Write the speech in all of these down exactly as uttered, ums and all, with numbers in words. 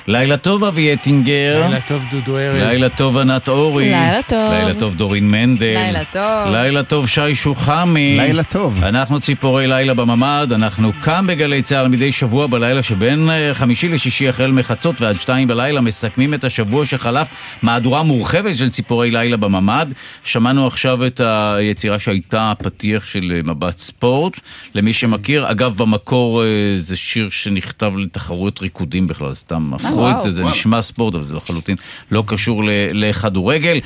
לילה טוב אבי אטינגר. לילה טוב דודו ארז. לילה טוב ענת אורי. לילה טוב. לילה טוב דורין מנדל. לילה טוב. לילה טוב שי שוחמי. לילה טוב. אנחנו ציפורי לילה בממד, אנחנו כאן בגלי צהל מדי שבוע בלילה שבין חמישי לשישי החל מחצות ועד שתיים בלילה מסכמים את השבוע שחלף, מהדורה מורחבת של ציפורי לילה בממד. שמענו עכשיו את היצירה שהייתה פתיח של מבט ספורט, למי שמכיר. אגב, במקור זה שיר שנכתב לתחרויות ריקודים בכלל, סתם הפכו את זה, זה נשמע ספורט, אבל זה לחלוטין לא קשור לכדורגל.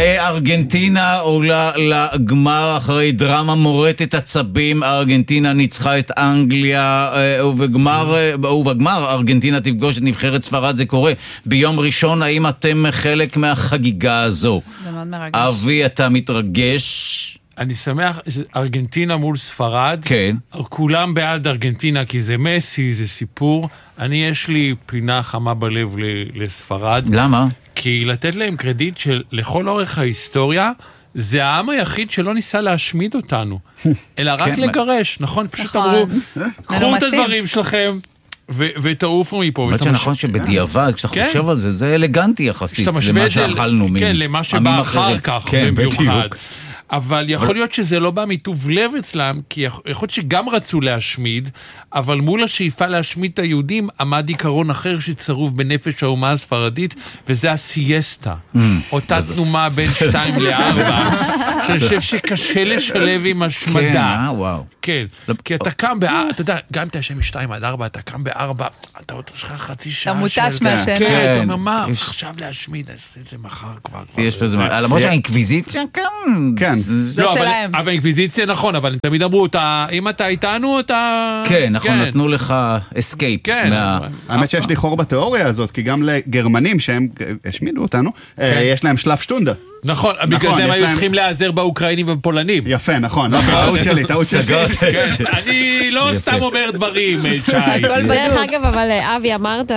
ארגנטינה עולה לגמר אחרי דרמה מורטת עצבים. ארגנטינה ניצחה את אנגליה, ובגמר, ובגמר ארגנטינה תפגוש את נבחרת ספרד. זה קורה ביום ראשון. האם אתם חלק מהחגיגה הזו? זה מאוד מרגש. אבי, אתה מתרגש? אני שמח, ארגנטינה מול ספרד. כן. כולם בעד ארגנטינה, כי זה מסי, זה סיפור. אני, יש לי פינה חמה בלב לספרד. למה? כי לתת להם קרדיט של לכל אורך ההיסטוריה, זה העם היחיד שלא ניסה להשמיד אותנו, אלא רק לגרש, נכון? פשוט אמרו, קחו את הדברים שלכם, ותעופו מפה. זה נכון שבדיעבד, כשאתה חושב על זה, זה אלגנטי יחסית למה שאכלנו. כן, למה שבא אחר כך, במיוחד. אבל יכול להיות שזה לא בא מטוב לב אצלם, כי יכול להיות שגם רצו להשמיד, אבל מול השאיפה להשמיד את היהודים, עמד עיקרון אחר שצרוב בנפש האומה הספרדית, וזה הסיאסטה. אותה תנומה בין שתיים לארבע, שאני חושב שקשה לשלב עם השמדה. כן, וואו. כן, כי אתה קם בארבע, אתה יודע, גם אתה ישן משתיים עד ארבע, אתה קם בארבע, אתה עוד יש לך חצי שעה של... אתה מוטש מהשם. כן, אתה אומר, מה, עכשיו להשמיד, זה מחר כבר. יש בזה, למרות שהאינקוויזיציה כאן. כן. זה שלהם. אבל האינקוויזיציה נכון, אבל תמיד אמרו, אם אתה איתנו, אתה... כן, נכון, נתנו לך אסקייפ. כן. האמת שיש לי חור בתיאוריה הזאת, כי גם לגרמנים שהם השמידו אותנו, יש להם שלב שטונדה. נכון, בגלל זה הם היו צריכים להיעזר באוקראינים ובפולנים. יפה, נכון, טעות שלי, טעות שלי. אני לא סתם אומר דברים, שי. דרך אגב, אבל אבי אמרת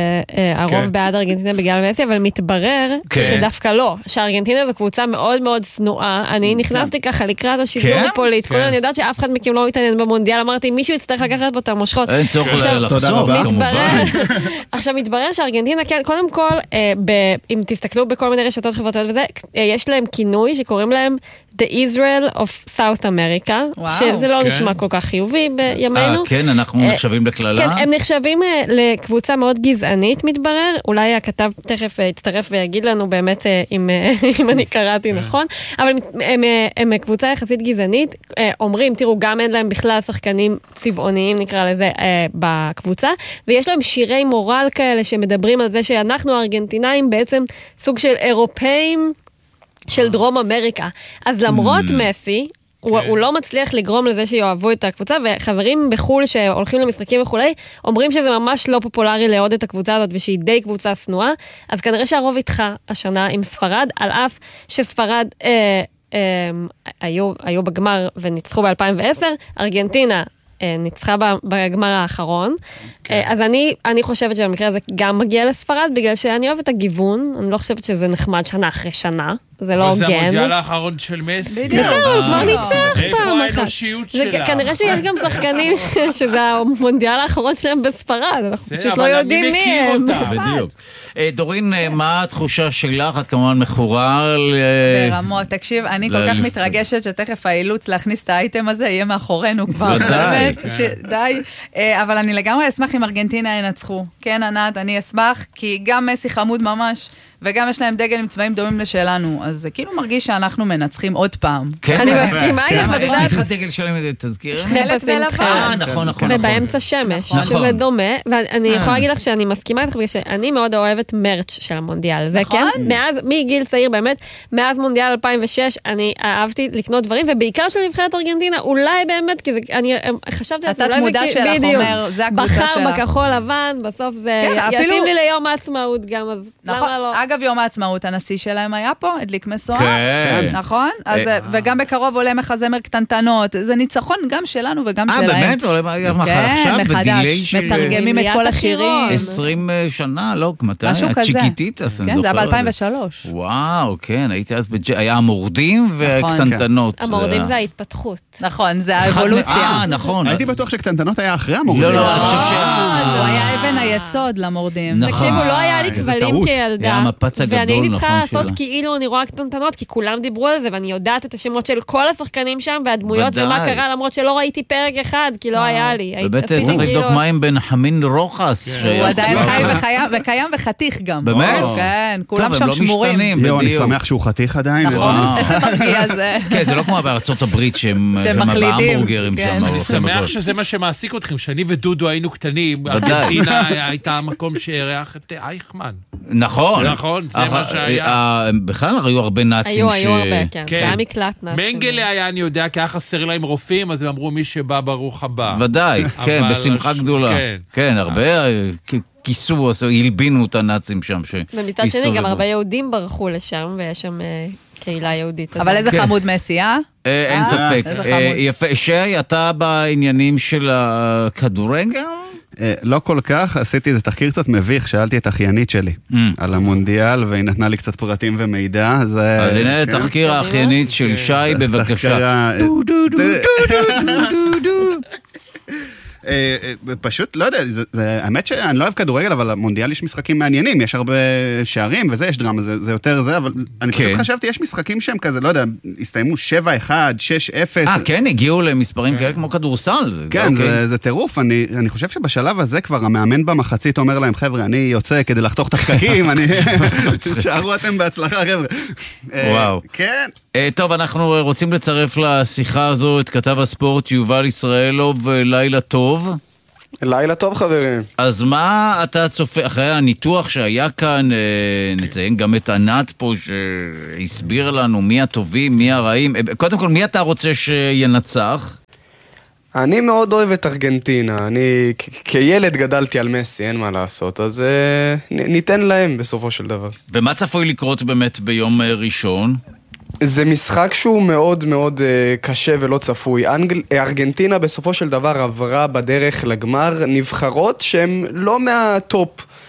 שהרוב בעד ארגנטינה בגלל מסי, אבל מתברר שדווקא לא, שארגנטינה זו קבוצה מאוד מאוד שנואה. אני נכנסתי ככה לקראת השידור הפוליטי, אני יודעת שאף אחד מכם לא מתעניין במונדיאל, אמרתי מישהו יצטרך לקחת פה את המושכות. אין צורך לחשוף, כמובן. עכשיו מתברר שארגנטינה, קודם כל, אם תסתכלו בכל מיני רשתות חברתיות וזה, יש להם כינוי שקוראים להם The Israel of South America, שזה לא נשמע כל כך חיובי בימינו. כן, אנחנו נחשבים לכללה. כן, הם נחשבים לקבוצה מאוד גזענית, מתברר. אולי הכתב תכף יצטרף ויגיד לנו באמת אם אני קראתי נכון, אבל הם קבוצה יחסית גזענית. אומרים, תראו, גם אין להם בכלל שחקנים צבעוניים, נקרא לזה, בקבוצה, ויש להם שירי מורל כאלה שמדברים על זה שאנחנו הארגנטינאים בעצם סוג של אירופאים של דרום אמריקה. אז למרות מסי, הוא לא מצליח לגרום לזה שיאהבו את הקבוצה, וחברים בחול שהולכים למשחקים וכולי, אומרים שזה ממש לא פופולרי לעוד את הקבוצה הזאת, ושהיא די קבוצה סנועה, אז כנראה שהרוב איתך השנה עם ספרד, על אף שספרד אה, אה, היו, היו בגמר וניצחו ב-אלפיים ועשר, ארגנטינה ניצחה בגמר האחרון. אז אני, אני חושבת שבמקרה הזה גם מגיע לספרד, בגלל שאני אוהבת את הגיוון, אני לא חושבת שזה נחמד שנה אחרי שנה, זה לא הוגן. זה המונדיאל האחרון של מסי. בסדר, כבר ניצח פעם איפה אחת. האנושיות שלה? כנראה שיש גם שחקנים שזה המונדיאל האחרון שלהם בספרד, אנחנו פשוט לא יודעים מי הם. בדיוק. דורין, מה התחושה שלך? את כמובן מכורה ברמות. תקשיב, אני כל כך מתרגשת שתכף האילוץ להכניס את האייטם הזה יהיה מאחורינו כבר. ודאי. די. אבל אני לגמרי אשמח אם ארגנטינה ינצחו. כן, ענת, אני אשמח, כי גם מסי חמוד ממש, וגם יש להם דגל עם צבעים דומים לשלנו, אז זה כאילו מרגיש שאנחנו מנצחים עוד פעם. אני מסכימה איתך, ואת יודעת... איך הדגל שלהם איזה תזכיר? שחלת ולבן. אה, נכון, נכון. ובאמצע שמש, שזה דומה, ואני יכולה להגיד לך שאני מסכימה איתך, בגלל שאני מאוד אוהבת מרץ' של המונדיאל. זה כן, מאז, מגיל צעיר באמת, מאז מונדיאל אלפיים ושש, אני אהבתי לקנות דברים, ובעיקר של נבחרת ארגנטינה, אולי באמת, כי אני חשבתי על זה, אתה תמודה שלך אומר, זה הקבוצה שלך. בחר בכחול לבן, בסוף זה יתאים לי ליום העצמאות גם, אז למה לא? אגב, יום העצמאות, הנשיא שלהם היה פה, הדליק משואה, נכון? וגם בקרוב עולה מחזמר קטנטנות, זה ניצחון גם שלנו וגם שלהם. אה, באמת? עולה עכשיו בדילי של... מתרגמים את כל השירים. עשרים שנה, לא, מתי? משהו כזה. צ'יקיטית, כן, זה היה ב-אלפיים ושלוש. וואו, כן, הייתי אז בג'י... היה המורדים וקטנטנות. המורדים זה ההתפתחות. נכון, זה האבולוציה. אה, נכון. הייתי בטוח שקטנטנות היה אחרי המורדים. לא, לא, אני חושב ש... הוא היה אבן היסוד. בסוד למורדים. תקשיבו, לא היה לי כבלים כילדה. היה המפץ הגדול, ואני הייתי צריכה נכון, לעשות שלה. כאילו אני רואה קטנטנות, כי כולם דיברו על זה, ואני יודעת את השמות של כל השחקנים שם, והדמויות ודאי. ומה קרה, למרות שלא ראיתי פרק אחד, כי לא היה לי. באמת עשיתי צריך לבדוק כאילו- מה עם בן חמין רוחס. הוא עדיין חי וחי- וקיים וחתיך גם. באמת? כן, כולם טוב, שם הם לא שמורים. משתנים, יואו, אני בדיוק. שמח שהוא חתיך עדיין. נכון, וואו. איזה מרגיע זה. כן, זה לא כמו בארצות הברית שהם שהם הם מחליטים, בהמבורגרים כן. שם. אני או שמח סבבה. שזה מה שמעסיק אתכם, שאני ודודו היינו קטנים, ודאי. ארגנטינה הייתה המקום שאירח את אייכמן. נכון. נכון, זה מה שהיה. אה, בכלל היו הרבה נאצים היו, ש... היו הרבה, כן. כן. זה היה מקלט נאצים. מנגלה היה, אני יודע, כי היה חסר להם רופאים, אז הם אמרו מי שבא ברוך הבא. ודאי, כן, אבל בשמחה הש- גדולה. כן. כן, הרבה אה, כ- כיסו, עשו, הלבינו את הנאצים שם. ומצד שני גם שהסתובבו. הרבה יהודים ברחו לשם, ויש שם אה, קהילה יהודית. אבל איזה כן. חמוד מסי, אה? אה, אין אה, ספק. איזה אה, חמוד. יפה. שי, אתה בעניינים של הכדורגל? אה, לא כל כך, עשיתי איזה תחקיר קצת מביך, שאלתי את אחיינית שלי Mm. על המונדיאל, והיא נתנה לי קצת פרטים ומידע, אז... אה, אז הנה כן. תחקיר האחיינית של שי, בבקשה. תחקיר ה- דו דו דו דו דו דו דו. אה, אה, פשוט, לא יודע, זה- זה- האמת שאני לא אוהב כדורגל, אבל המונדיאל יש משחקים מעניינים, יש הרבה שערים וזה, יש דרמה, זה זה יותר זה, אבל אני כן. פשוט חשבתי, יש משחקים שהם כזה, לא יודע, הסתיימו שבע אחד, שש אפס. אה, כן, הגיעו למספרים כאלה כמו כדורסל. זה- כן, אוקיי. זה, זה טירוף, אני, אני חושב שבשלב הזה כבר המאמן במחצית אומר להם, חבר'ה, אני יוצא כדי לחתוך את הפקקים, אני... תשארו אתם בהצלחה, חבר'ה. וואו. אה, כן. אה, טוב, אנחנו אה, רוצים לצרף לשיחה הזו את כתב הספורט יובל ישראלוב, אה, לילה טוב. לילה טוב חברים. אז מה אתה צופה, אחרי הניתוח שהיה כאן, אה, נציין גם את ענת פה שהסביר לנו מי הטובים, מי הרעים. אה, קודם כל, מי אתה רוצה שינצח? אני מאוד אוהב את ארגנטינה, אני כ- כילד גדלתי על מסי, אין מה לעשות, אז uh, נ- ניתן להם בסופו של דבר. ומה צפוי לקרות באמת ביום אה, ראשון? זה משחק שהוא מאוד מאוד uh, קשה ולא צפוי. אנגל... ארגנטינה בסופו של דבר עברה בדרך לגמר נבחרות שהן לא מהטופ.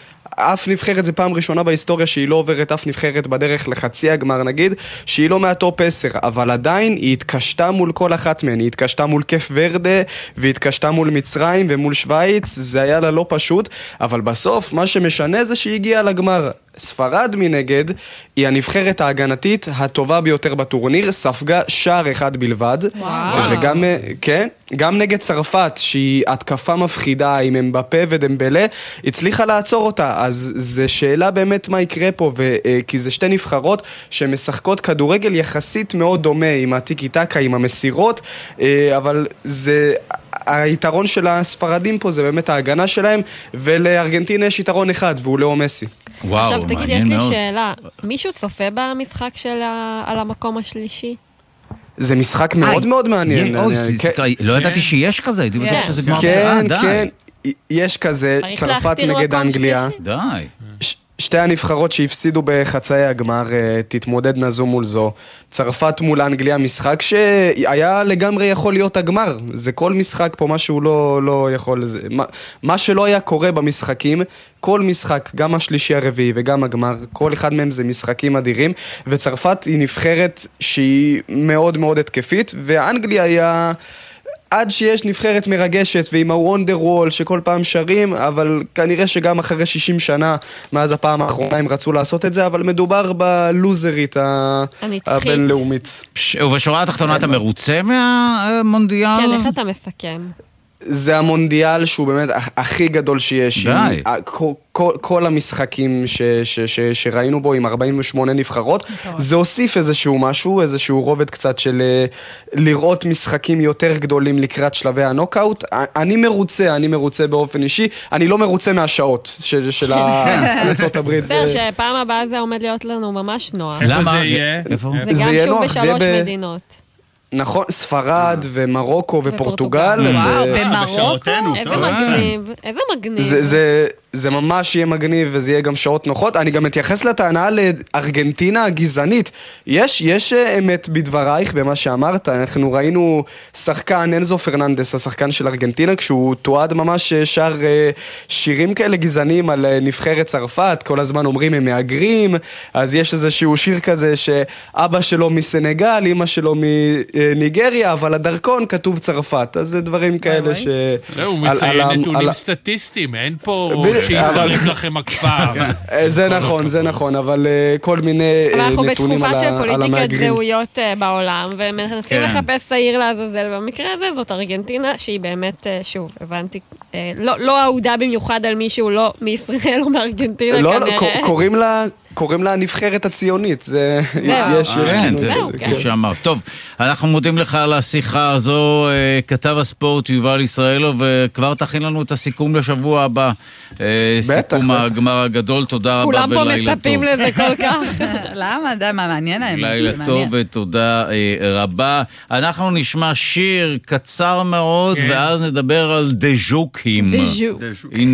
אף נבחרת זה פעם ראשונה בהיסטוריה שהיא לא עוברת אף נבחרת בדרך לחצי הגמר נגיד, שהיא לא מהטופ עשר, אבל עדיין היא התקשתה מול כל אחת מהן, היא התקשתה מול קף ורדה, והיא התקשתה מול מצרים ומול שוויץ, זה היה לה לא פשוט, אבל בסוף מה שמשנה זה שהיא הגיעה לגמר. ספרד מנגד היא הנבחרת ההגנתית הטובה ביותר בטורניר, ספגה שער אחד בלבד. וואו. וגם, כן, גם נגד צרפת, שהיא התקפה מפחידה עם אמבפה ודמבלה, הצליחה לעצור אותה. אז זה שאלה באמת מה יקרה פה, ו, כי זה שתי נבחרות שמשחקות כדורגל יחסית מאוד דומה, עם הטיקי טקה, עם המסירות, אבל זה... היתרון של הספרדים פה זה באמת ההגנה שלהם, ולארגנטינה יש יתרון אחד, והוא לאו מסי. וואו, עכשיו תגיד, מעניין יש לי מאוד. שאלה, מישהו צופה במשחק של ה- על המקום השלישי? זה משחק מאוד מאוד מעניין. אוי, אני- זה- כן. לא ידעתי שיש כזה, הייתי בטוח כן. שזה גמר. כן, אה, די. כן, יש כזה, צריך צרפת להכתיר נגד מקום אנגליה. שלישי. די. ש- שתי הנבחרות שהפסידו בחצאי הגמר, אה, תתמודדנה זו מול זו. צרפת מול אנגליה, משחק שהיה לגמרי יכול להיות הגמר. זה כל משחק פה, משהו לא, לא יכול... זה, מה, מה שלא היה קורה במשחקים, כל משחק, גם השלישי הרביעי וגם הגמר, כל אחד מהם זה משחקים אדירים, וצרפת היא נבחרת שהיא מאוד מאוד התקפית, ואנגליה היה... עד שיש נבחרת מרגשת ועם הוונדר וול שכל פעם שרים, אבל כנראה שגם אחרי שישים שנה מאז הפעם האחרונה הם רצו לעשות את זה, אבל מדובר בלוזרית ה- הנצחית. הבינלאומית. פש- ובשורה התחתונה אתה מרוצה מהמונדיאל? כן, איך אתה מסכם? זה המונדיאל שהוא באמת הכי גדול שיש. די. עם, ה- כל, כל, כל המשחקים ש, ש, ש, שראינו בו עם ארבעים ושמונה נבחרות, זה הוסיף איזשהו משהו, איזשהו רובד קצת של אה, לראות משחקים יותר גדולים לקראת שלבי הנוקאוט. אני מרוצה, אני מרוצה באופן אישי, אני לא מרוצה מהשעות של, של ארצות הברית. בסדר, זה- שפעם הבאה זה עומד להיות לנו ממש נוח. איפה למה? זה יהיה? איפה? זה זה גם יהיה שוב נוח, זה יהיה בשלוש ב- מדינות. נכון, ספרד ומרוקו ופורטוגל. ופורטוגל. וואו, ו- במרוקו? בשעותינו, איזה טוב. מגניב, איזה מגניב. זה, זה, זה ממש יהיה מגניב וזה יהיה גם שעות נוחות. אני גם מתייחס לטענה לארגנטינה הגזענית. יש, יש אמת בדברייך במה שאמרת. אנחנו ראינו שחקן אנזו פרננדס, השחקן של ארגנטינה, כשהוא תועד ממש שר שירים כאלה גזעניים על נבחרת צרפת. כל הזמן אומרים הם מהגרים, אז יש איזשהו שיר כזה שאבא שלו מסנגל, אמא שלו מניגריה, אבל הדרכון כתוב צרפת. אז זה דברים כאלה ש... זהו, הוא על- מציין על ה- נתונים על ה- סטטיסטיים, אין פה ב- שישרף לכם הכפר. זה נכון, זה נכון, אבל כל מיני נתונים על המהגרים. אנחנו בתקופה של פוליטיקת זהויות בעולם, ומנסים לחפש שעיר לעזאזל, במקרה הזה זאת ארגנטינה, שהיא באמת, שוב, הבנתי, לא אהודה במיוחד על מישהו לא מישראל או מארגנטינה כנראה. לא, קוראים לה... קוראים לה הנבחרת הציונית, זה... יש, יש... כן, זה כמו שאמר. טוב, אנחנו מודים לך על השיחה הזו, כתב הספורט יובל ישראלוב, וכבר תכין לנו את הסיכום לשבוע הבא. סיכום הגמר הגדול, תודה רבה ולילה טוב. כולם פה מצפים לזה כל כך. למה? די, מה מעניין האמת? לילה טוב ותודה רבה. אנחנו נשמע שיר קצר מאוד, ואז נדבר על דז'וקים. דז'וק.